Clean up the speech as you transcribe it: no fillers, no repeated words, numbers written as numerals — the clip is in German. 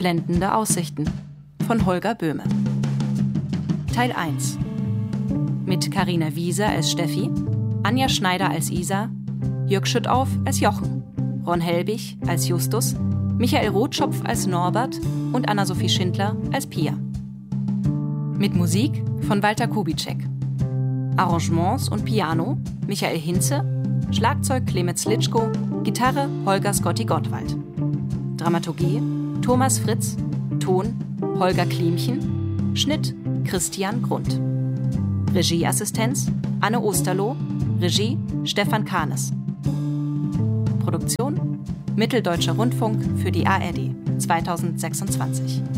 Blendende Aussichten von Holger Böhme. Teil 1. Mit Carina Wieser als Steffi, Anja Schneider als Isa, Jörg Schüttauf als Jochen, Ron Helbig als Justus, Michael Rotschopf als Norbert und Anna-Sophie Schindler als Pia. Mit Musik von Walter Kubitschek. Arrangements und Piano Michael Hinze, Schlagzeug Clemens Litschko, Gitarre Holger Scotti Gottwald. Dramaturgie Thomas Fritz, Ton Holger Klimchen, Schnitt Christian Grund. Regieassistenz Anne Osterloh, Regie Stefan Kahnes. Produktion Mitteldeutscher Rundfunk für die ARD 2026.